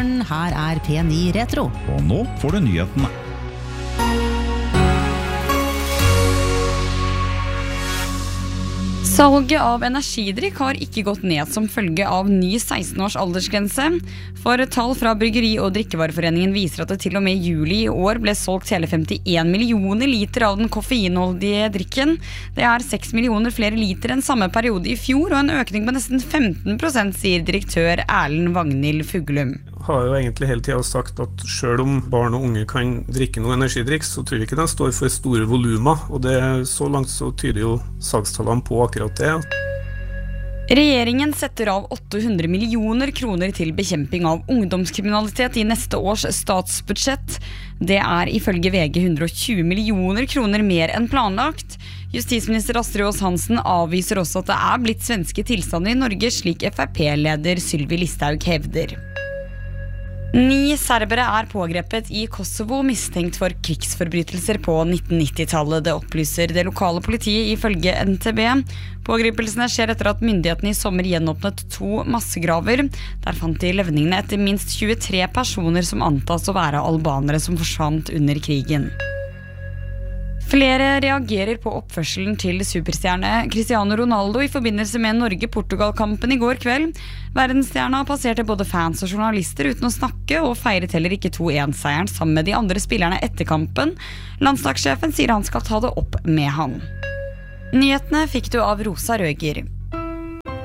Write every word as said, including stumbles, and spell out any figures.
morgen, her er P ni Retro. Og nå får du nyhetene. Salget av energidrikk har ikke gått ned som følge av ny seksten års aldersgrense. For tall fra Bryggeri- og drikkevareforeningen viser at det til og med i juli i år ble solgt hele femtien millioner liter av den koffeinholdige drikken. Det er seks millioner flere liter enn samme periode i fjor, og en økning på nesten femten prosent, sier direktør Erlend Vagnhild Fuglum. Har jo egentlig hele tiden sagt at selv om barn og unge kan drikke noe energidrikk, så tror vi ikke de står for store volumer, og det, så langt så tyder jo salgstallene på akkurat det. Regjeringen setter av åtte hundre millioner kroner til bekjemping av ungdomskriminalitet i neste års statsbudsjett. Det er ifølge V G hundre og tjue millioner kroner mer enn planlagt. Justisminister Astrid Aas Hansen avviser også at det er blitt svenske tilstander i Norge, slik F R P-leder Sylvi Listhaug hevder. Ni serbere er pågrepet i Kosovo mistenkt for krigsforbrytelser på nittennitti-tallet. Det opplyser det lokale politiet ifølge N T B. Pågripelsene skjer etter at myndighetene i sommer gjenåpnet to massegraver. Der fant de levningene etter minst tjuetre personer som antas å være albanere som forsvant under krigen. Flere reagerer på oppførselen til superstjerne Cristiano Ronaldo i forbindelse med Norge-Portugal-kampen i går kveld. Verdensstjerna passerte både fans og journalister uten å snakke, og feiret heller ikke to en seieren sammen med de andre spillerne etter kampen. Landslagssjefen sier han skal ta det opp med han. Nyhetene fikk du av Rosa Røger.